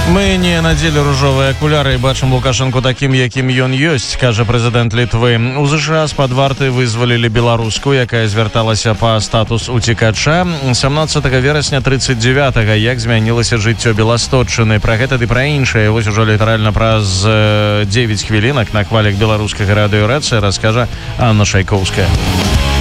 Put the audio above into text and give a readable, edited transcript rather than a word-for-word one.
Мы не надзелі ружовыя акуляры і бачым Лукашенко такім, якім ён ёсць, кажа прэзідэнт Літвы. У ЗША з-пад варты вызвалілі беларуску, якая звярталася па статус уцекача 17 верасня 39-го, як змянілася жыццё Беласточчыны. Пра гэта ды пра іншае вось ужо літаральна праз 9 хвілінак на хвалях беларускага радыёрацыі раскажа Анна Шайкоўская.